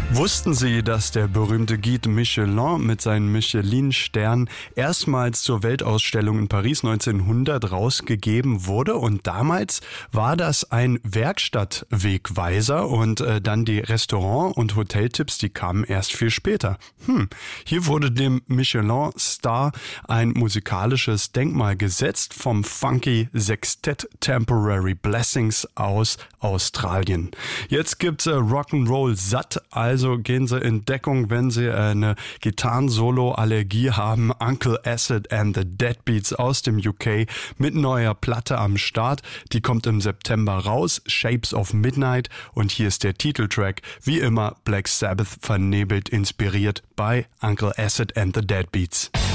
Wussten Sie, dass der berühmte Guide Michelin mit seinen Michelin-Sternen erstmals zur Weltausstellung in Paris 1900 rausgegeben wurde? Und damals war das ein Werkstattwegweiser und dann die Restaurant- und Hoteltipps, die kamen erst viel später. Hier wurde dem Michelin-Star ein musikalisches Denkmal gesetzt vom Funky Sextet Temporary Blessings aus Australien. Jetzt gibt's Rock'n'Roll satt, also gehen Sie in Deckung, wenn Sie eine Gitarren-Solo-Allergie haben. Uncle Acid and the Deadbeats aus dem UK mit neuer Platte am Start. Die kommt im September raus, Shapes of Midnight, und hier ist der Titeltrack, wie immer Black Sabbath vernebelt inspiriert bei Uncle Acid and the Deadbeats.